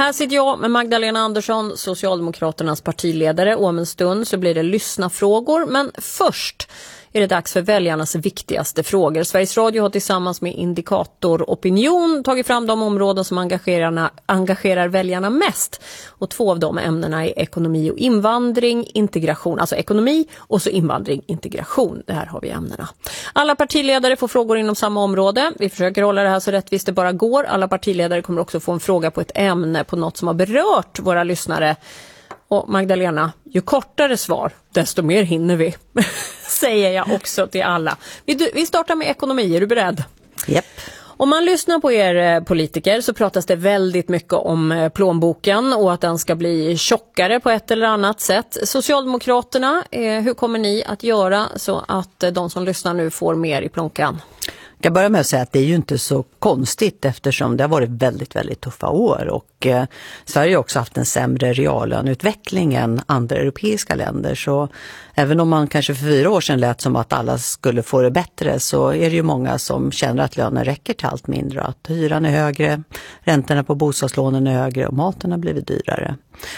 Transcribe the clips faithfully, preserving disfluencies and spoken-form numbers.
Här sitter jag med Magdalena Andersson, Socialdemokraternas partiledare, och om en stund så blir det lyssna frågor. Men först är det dags för väljarnas viktigaste frågor. Sveriges Radio har tillsammans med Indikator Opinion tagit fram de områden som engagerar, engagerar väljarna mest. Och två av de ämnena är ekonomi och invandring, integration. Alltså ekonomi och så invandring, integration. Det här har vi ämnena. Alla partiledare får frågor inom samma område. Vi försöker hålla det här så rättvist det bara går. Alla partiledare kommer också få en fråga på ett ämne, på något som har berört våra lyssnare. Och Magdalena, ju kortare svar, desto mer hinner vi, säger jag också till alla. Vi, vi startar med ekonomi, är du beredd? Japp. Om man lyssnar på er politiker så pratas det väldigt mycket om plånboken och att den ska bli tjockare på ett eller annat sätt. Socialdemokraterna, hur kommer ni att göra så att de som lyssnar nu får mer i plånkan? Jag kan börja med att säga att det är ju inte så konstigt eftersom det har varit väldigt, väldigt tuffa år och eh, Sverige har också haft en sämre reallöneutveckling än andra europeiska länder. Så även om man kanske för fyra år sedan lät som att alla skulle få det bättre, så är det ju många som känner att lönen räcker till allt mindre. Att hyran är högre, räntorna på bostadslånen är högre och maten har blivit dyrare.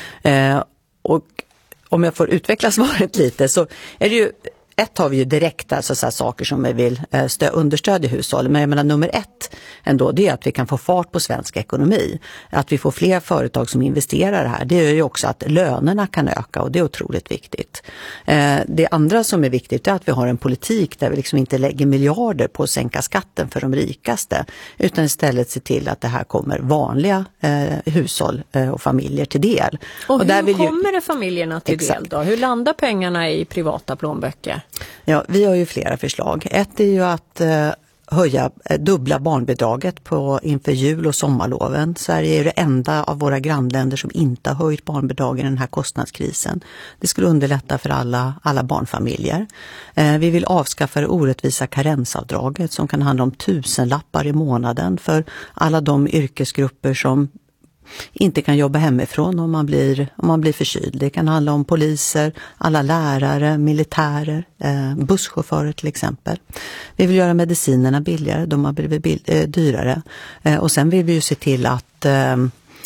Eh, och om jag får utveckla svaret lite så är det ju... Ett har vi ju direkt alltså så här saker som vi vill stö- understödja hushållen. Men jag menar, nummer ett ändå, det är att vi kan få fart på svensk ekonomi. Att vi får fler företag som investerar här. Det gör ju också att lönerna kan öka och det är otroligt viktigt. Eh, det andra som är viktigt är att vi har en politik där vi liksom inte lägger miljarder på att sänka skatten för de rikaste. Utan istället se till att det här kommer vanliga eh, hushåll eh, och familjer till del. Och, och hur där vill ju... kommer det familjerna till Exakt. del då? Hur landar pengarna i privata plånböcker? Ja, vi har ju flera förslag. Ett är ju att eh, höja eh, dubbla barnbidraget på inför jul- och sommarloven. Sverige är det enda av våra grannländer som inte har höjt barnbidrag i den här kostnadskrisen. Det skulle underlätta för alla, alla barnfamiljer. Eh, vi vill avskaffa det orättvisa karensavdraget som kan handla om tusenlappar i månaden för alla de yrkesgrupper som inte kan jobba hemifrån om man blir, om man blir förkyld. Det kan handla om poliser, alla lärare, militärer, eh, busschaufförer till exempel. Vi vill göra medicinerna billigare, de har blivit bil- eh, dyrare. Eh, och sen vill vi ju se till att eh,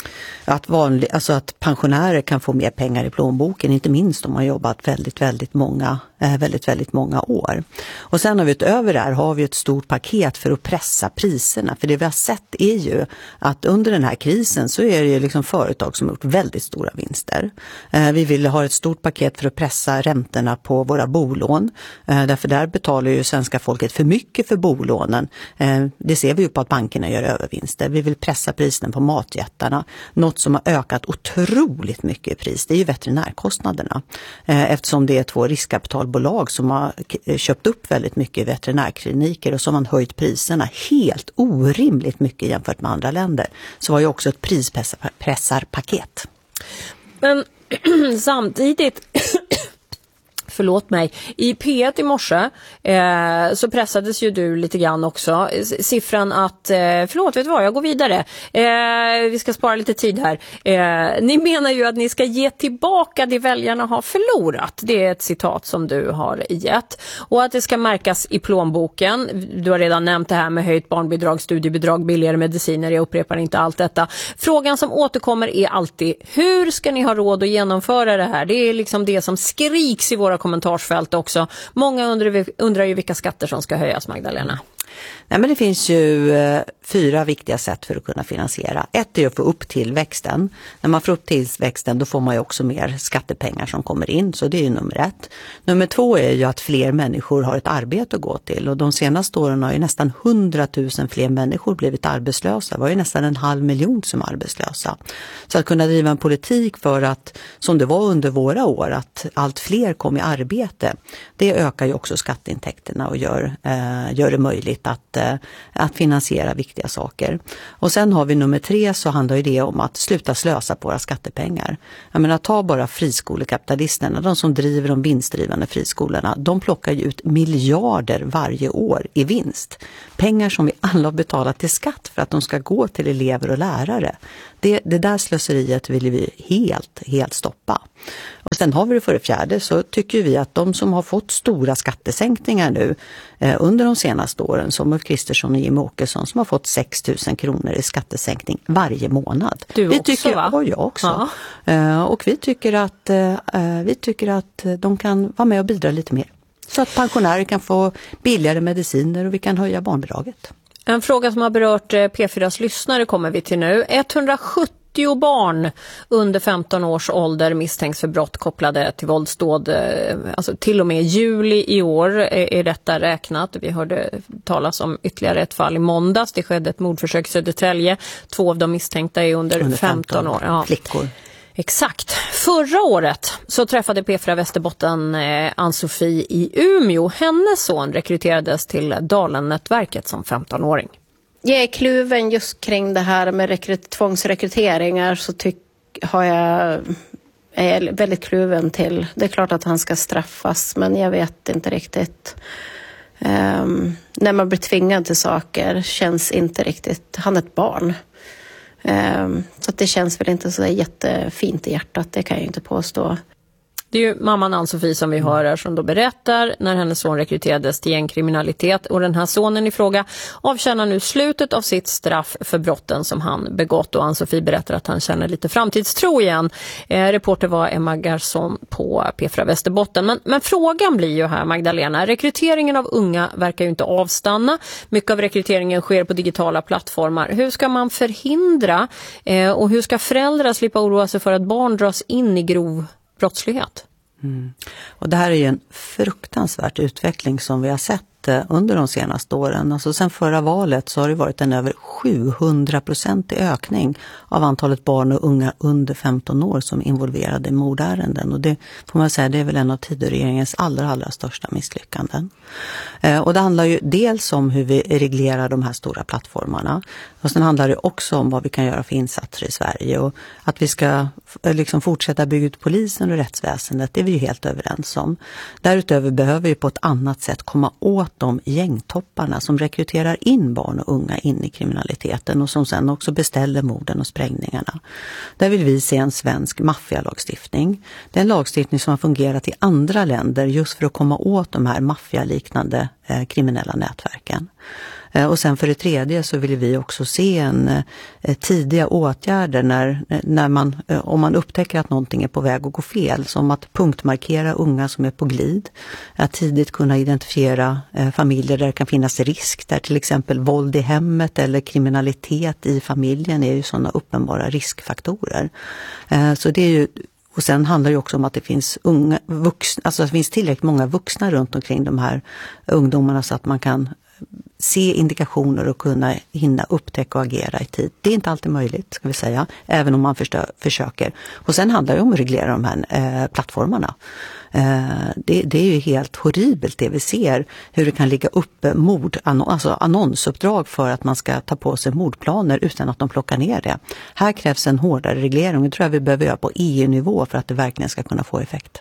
Att, vanlig, alltså att pensionärer kan få mer pengar i plånboken, inte minst om man har jobbat väldigt, väldigt många, eh, väldigt, väldigt många år. Och sen har vi utöver det här har vi ett stort paket för att pressa priserna. För det vi har sett är ju att under den här krisen så är det ju liksom företag som har gjort väldigt stora vinster. Eh, vi vill ha ett stort paket för att pressa räntorna på våra bolån. Eh, därför där betalar ju svenska folket för mycket för bolånen. Eh, det ser vi ju på att bankerna gör övervinster. Vi vill pressa priserna på matjättarna. Något som har ökat otroligt mycket i pris, det är ju veterinärkostnaderna. Eh, eftersom det är två riskkapitalbolag som har k- köpt upp väldigt mycket veterinärkliniker och som har höjt priserna helt orimligt mycket jämfört med andra länder. Så var ju också ett prispressarpaket. Men samtidigt... Förlåt mig. I P ett i morse eh, så pressades ju du lite grann också. Siffran att, eh, förlåt vet du vad, jag går vidare. Eh, vi ska spara lite tid här. Eh, ni menar ju att ni ska ge tillbaka det väljarna har förlorat. Det är ett citat som du har gett. Och att det ska märkas i plånboken. Du har redan nämnt det här med höjt barnbidrag, studiebidrag, billigare mediciner. Jag upprepar inte allt detta. Frågan som återkommer är alltid, hur ska ni ha råd att genomföra det här? Det är liksom det som skriks i våra kommentarsfält också. Många undrar, undrar ju vilka skatter som ska höjas, Magdalena. Nej, men det finns ju eh, fyra viktiga sätt för att kunna finansiera. Ett är att få upp tillväxten. När man får upp tillväxten då får man ju också mer skattepengar som kommer in. Så det är ju nummer ett. Nummer två är ju att fler människor har ett arbete att gå till. Och de senaste åren har ju nästan hundratusen fler människor blivit arbetslösa. Det var ju nästan en halv miljon som är arbetslösa. Så att kunna driva en politik för att, som det var under våra år, att allt fler kom i arbete. Det ökar ju också skatteintäkterna och gör, eh, gör det möjligt att att finansiera viktiga saker. Och sen har vi nummer tre, så handlar ju det om att sluta slösa på våra skattepengar. Jag menar, ta bara friskolekapitalisterna, de som driver de vinstdrivande friskolorna, de plockar ju ut miljarder varje år i vinst. Pengar som vi alla har betalat till skatt för att de ska gå till elever och lärare. Det, det där slöseriet vill vi helt, helt stoppa. Och sen har vi det för det fjärde, så tycker vi att de som har fått stora skattesänkningar nu eh, under de senaste åren, åren som Ulf Kristersson och Jimmie Åkesson som har fått sex tusen kronor i skattesänkning varje månad. Du vi också, tycker, va? Och jag också. Ja. Och vi tycker, att, vi tycker att de kan vara med och bidra lite mer. Så att pensionärer kan få billigare mediciner och vi kan höja barnbidraget. En fråga som har berört P fyras lyssnare kommer vi till nu. etthundrasjuttio barn under femton års ålder misstänks för brott kopplade till våldsdåd. Alltså till och med juli i år är detta räknat. Vi hörde talas om ytterligare ett fall i måndags. Det skedde ett mordförsök i Södertälje. Två av de misstänkta är under, under femton år. Ja. Flickor. Exakt. Förra året så träffade P fyra Västerbotten eh, Ann-Sofie i Umeå. Hennes son rekryterades till Dalen-nätverket som femton-åring. Jag är kluven just kring det här med rekryt- tvångsrekryteringar så tyck, har jag, är jag väldigt kluven till. Det är klart att han ska straffas men jag vet inte riktigt. Um, när man blir tvingad till saker känns inte riktigt, han är ett barn. Um, så att det känns väl inte så jättefint i hjärtat, det kan jag inte påstå. Det är ju mamman Ann-Sofie som vi hör här som då berättar när hennes son rekryterades till gängkriminalitet. Och den här sonen i fråga avtjänar nu slutet av sitt straff för brotten som han begått. Och Ann-Sofie berättar att han känner lite framtidstro igen. Eh, reporter var Emma Garson på P fyra Västerbotten. Men, men frågan blir ju här, Magdalena. Rekryteringen av unga verkar ju inte avstanna. Mycket av rekryteringen sker på digitala plattformar. Hur ska man förhindra eh, och hur ska föräldrar slippa oroa sig för att barn dras in i grov brottslighet? Mm. Och det här är ju en fruktansvärd utveckling som vi har sett under de senaste åren. Alltså sen förra valet så har det varit en över sjuhundra procent ökning av antalet barn och unga under femton år som är involverade i mordärenden. Och det får man säga, det är väl en av Tidöregeringens allra, allra största misslyckanden. Eh, och det handlar ju dels om hur vi reglerar de här stora plattformarna. Och sen handlar det också om vad vi kan göra för insatser i Sverige. Och att vi ska liksom fortsätta bygga ut polisen och rättsväsendet, det är vi ju helt överens om. Därutöver behöver vi på ett annat sätt komma åt de gängtopparna som rekryterar in barn och unga in i kriminaliteten och som sen också beställer morden och sprängningarna. Där vill vi se en svensk maffialagstiftning. Det är en lagstiftning som har fungerat i andra länder just för att komma åt de här maffialiknande eh, kriminella nätverken. Och sen för det tredje så vill vi också se en eh, tidiga åtgärder när, när man, eh, om man upptäcker att någonting är på väg att gå fel. Som att punktmarkera unga som är på glid. Att tidigt kunna identifiera eh, familjer där det kan finnas risk. Där till exempel våld i hemmet eller kriminalitet i familjen är ju sådana uppenbara riskfaktorer. Eh, så det är ju... Och sen handlar det också om att det finns unga vuxna, alltså det finns tillräckligt många vuxna runt omkring de här ungdomarna så att man kan se indikationer och kunna hinna upptäcka och agera i tid. Det är inte alltid möjligt, ska vi säga, även om man förstö- försöker. Och sen handlar det om att reglera de här eh, plattformarna. Eh, det, det är ju helt horribelt det vi ser, hur det kan ligga uppe mord, alltså annonsuppdrag för att man ska ta på sig mordplaner utan att de plockar ner det. Här krävs en hårdare reglering, det tror jag vi behöver göra på E U-nivå för att det verkligen ska kunna få effekt.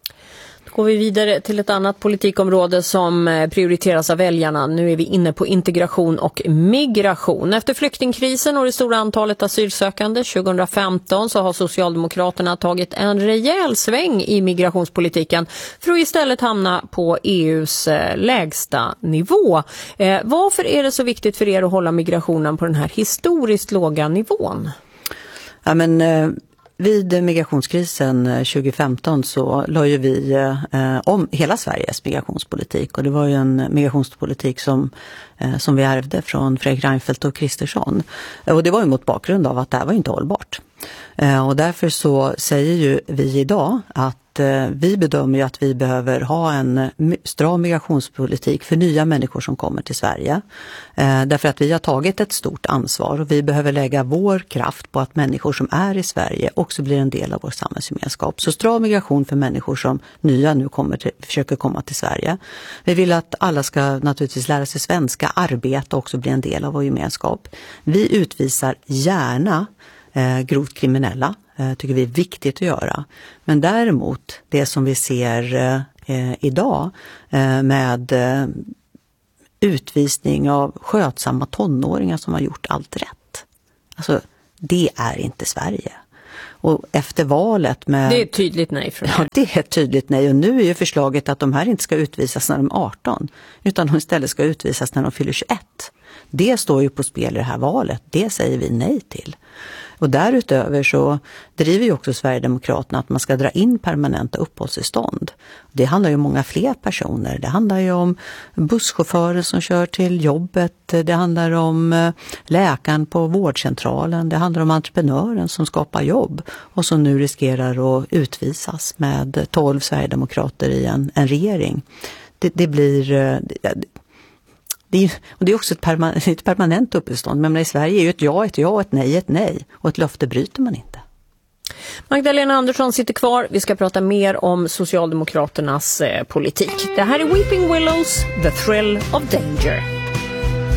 Går vi vidare till ett annat politikområde som prioriteras av väljarna. Nu är vi inne på integration och migration. Efter flyktingkrisen och det stora antalet asylsökande tjugohundrafemton så har Socialdemokraterna tagit en rejäl sväng i migrationspolitiken för att istället hamna på E U:s lägsta nivå. Eh, varför är det så viktigt för er att hålla migrationen på den här historiskt låga nivån? Ja, men... Eh... Vid migrationskrisen tjugohundrafemton så la ju vi eh, om hela Sveriges migrationspolitik, och det var ju en migrationspolitik som, eh, som vi ärvde från Fredrik Reinfeldt och Kristersson. Och det var ju mot bakgrund av att det här var inte hållbart. Eh, och därför så säger ju vi idag att vi bedömer ju att vi behöver ha en stram migrationspolitik för nya människor som kommer till Sverige. Eh, därför att vi har tagit ett stort ansvar och vi behöver lägga vår kraft på att människor som är i Sverige också blir en del av vår samhällsgemenskap. Så stram migration för människor som nya nu kommer till, försöker komma till Sverige. Vi vill att alla ska naturligtvis lära sig svenska, arbeta och också bli en del av vår gemenskap. Vi utvisar gärna eh, grovt kriminella. Tycker vi är viktigt att göra. Men däremot det som vi ser eh, idag eh, med eh, utvisning av skötsamma tonåringar som har gjort allt rätt. Alltså det är inte Sverige. Och efter valet med... Det är ett tydligt nej för det. Ja, det är ett tydligt nej. Och nu är ju förslaget att de här inte ska utvisas när de är arton, utan de istället ska utvisas när de fyller tjugoett. Det står ju på spel i det här valet. Det säger vi nej till. Och därutöver så driver ju också Sverigedemokraterna att man ska dra in permanenta uppehållstillstånd. Det handlar ju om många fler personer. Det handlar ju om busschaufförer som kör till jobbet. Det handlar om läkaren på vårdcentralen. Det handlar om entreprenören som skapar jobb och som nu riskerar att utvisas med tolv Sverigedemokrater i en, en regering. Det, det blir... Det, Det är, och det är också ett, perma- ett permanent uppstånd. Men i Sverige är ju ett ja, ett ja, ett nej, ett nej. Och ett löfte bryter man inte. Magdalena Andersson sitter kvar. Vi ska prata mer om Socialdemokraternas eh, politik. Det här är Weeping Willows, The Thrill of Danger.